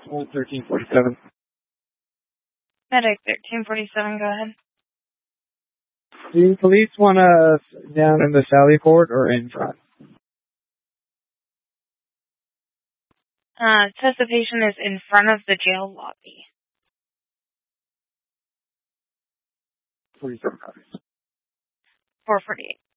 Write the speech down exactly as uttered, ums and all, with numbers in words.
Hold thirteen forty-seven. Medic thirteen forty-seven, go ahead. Do you police want us down in the Sally Port or in front? Uh, it says the patient is in front of the jail lobby. forty-seven. four forty-eight.